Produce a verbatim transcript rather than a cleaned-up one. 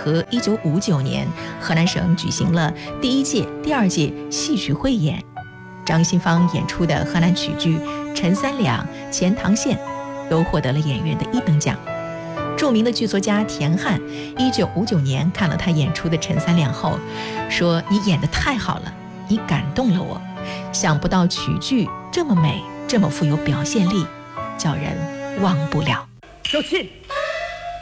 和一九五九年，河南省举行了第一届、第二届戏曲汇演。张新芳演出的河南曲剧《陈三两》《钱塘县》都获得了演员的一等奖。著名的剧作家田汉一九五九年看了他演出的《陈三两》后说：“你演得太好了，你感动了我，想不到曲剧这么美，这么富有表现力，叫人忘不了。” 小七。